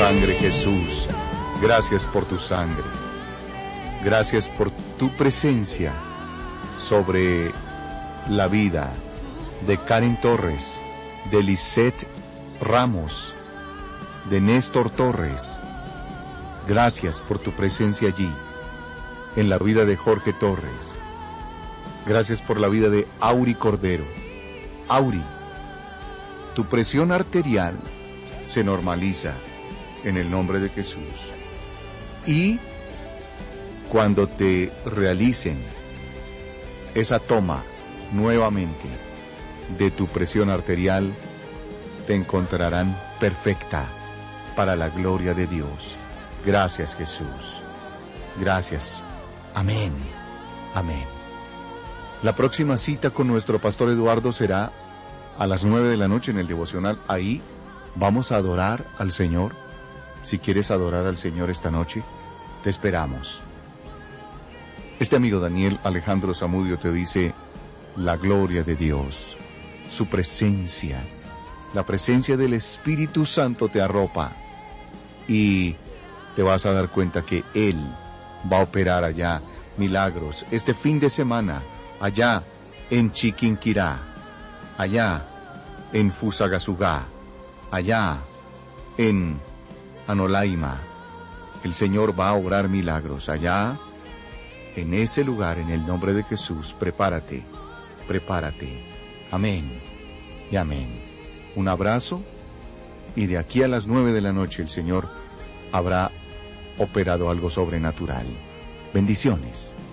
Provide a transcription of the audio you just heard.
sangre, Jesús. Gracias por tu sangre. Gracias por tu presencia sobre la vida de Karen Torres, de Lisette Ramos, de Néstor Torres. Gracias por tu presencia allí, en la vida de Jorge Torres. Gracias por la vida de Auri Cordero. Auri, tu presión arterial se normaliza en el nombre de Jesús. Y cuando te realicen esa toma nuevamente de tu presión arterial, te encontrarán perfecta para la gloria de Dios. Gracias, Jesús. Gracias. Amén. Amén. La próxima cita con nuestro pastor Eduardo será a las 9 de la noche en el devocional. Ahí vamos a adorar al Señor. Si quieres adorar al Señor esta noche, te esperamos. Este amigo Daniel Alejandro Zamudio te dice: la gloria de Dios, su presencia, la presencia del Espíritu Santo te arropa y te vas a dar cuenta que Él va a operar allá milagros este fin de semana, allá en Chiquinquirá, allá en Fusagasugá, allá en Anolaima. El Señor va a obrar milagros allá, en ese lugar, en el nombre de Jesús. Prepárate, prepárate. Amén y amén. Un abrazo, y de aquí a las 9 de la noche el Señor habrá operado algo sobrenatural. Bendiciones.